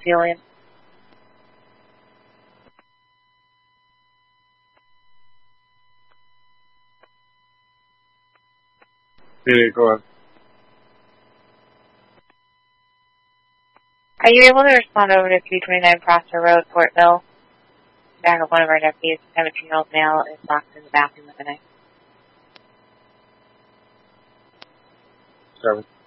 feeling? Yeah, go ahead. Are you able to respond over to 329 Prosper Road, Fort Mill? Back of one of our deputies, 17-year-old male, is locked in the bathroom with a knife. 7.